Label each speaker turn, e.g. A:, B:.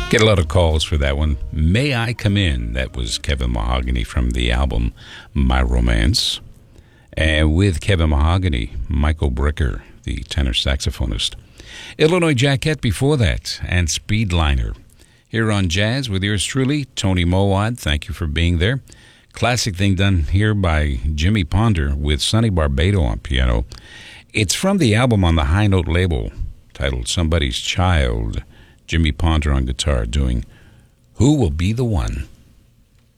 A: Get a lot of calls for that one. May I Come In? That was Kevin Mahogany from the album My Romance. And with Kevin Mahogany, Michael Bricker, the tenor saxophonist. Illinois Jackette before that, and Speedliner. Here on Jazz with yours truly, Tony Mowat. Thank you for being there. Classic thing done here by Jimmy Ponder with Sonny Barbado on piano. It's from the album on the High Note label titled Somebody's Child. Jimmy Ponder on guitar doing Who Will Be the One?